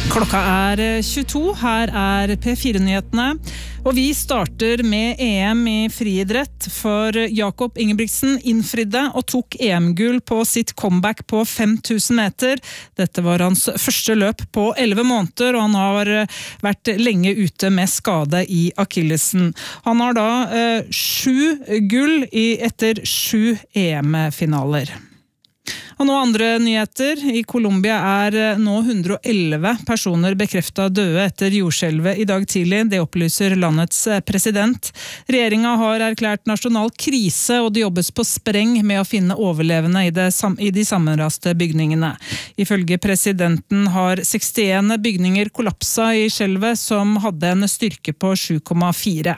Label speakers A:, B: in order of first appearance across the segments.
A: Klokka 22, her P4-nyhetene, og vi starter med EM i friidrett, for Jakob Ingebrigtsen innfridde og tok EM-gull på sitt comeback på 5000 meter. Dette var hans første løp på 11 måneder, og han har vært lenge ute med skade i akillesen. Han har da 7 gull etter 7 EM-finaler. Og nå andre nyheter. I Colombia nå 111 personer bekreftet døde etter jordskjelvet i dag tidlig. Det opplyser landets president. Regjeringen har erklært nasjonal krise, og det jobbes på spreng med å finne overlevende i de sammenraste bygningene. Ifølge presidenten har 61 bygninger kollapset i skjelvet, som hadde en styrke på 7,4.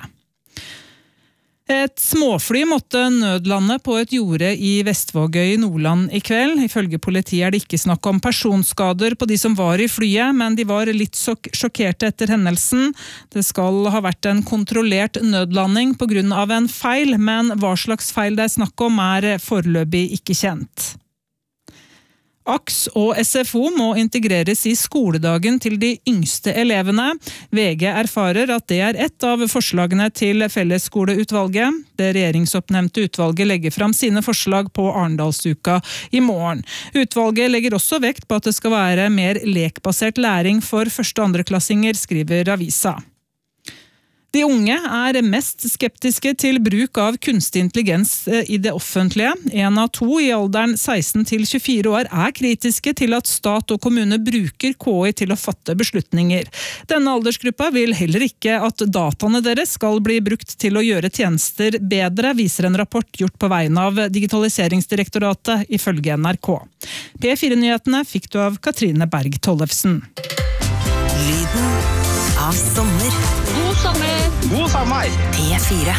A: Et småfly måtte nødlande på et jorde i Vestvågøy i Nordland i kveld. Ifølge politiet det ikke snakk om personskader på de som var i flyet, men de var litt sjokkerte etter hendelsen. Det skal ha vært en kontrollert nødlanding på grunn av en feil, men hva slags feil det snakk om foreløpig ikke kjent. AKS og SFO må integreres i skoledagen til de yngste elevene. VG erfarer at det et av forslagene til Fellesskoleutvalget. Det regjeringsoppnevnte utvalget legger fram sine forslag på Arendalsuka i morgen. Utvalget legger også vekt på at det skal være mer lekbasert læring for første- og andreklassinger, skriver avisa. De unge mest skeptiske til bruk av kunstig intelligens i det offentlige. 1 av 2 i alderen 16 til 24 år kritiske til at stat og kommune bruker KI til å fatte beslutninger. Denne aldersgruppa vil heller ikke at dataene deres skal bli brukt til å gjøre tjenester bedre, viser en rapport gjort på vegne av Digitaliseringsdirektoratet ifølge NRK. P4-nyhetene fikk du av Katrine Berg Tollefsen.
B: Lyden av sommer.
C: God sommer!
B: God sommer! P4.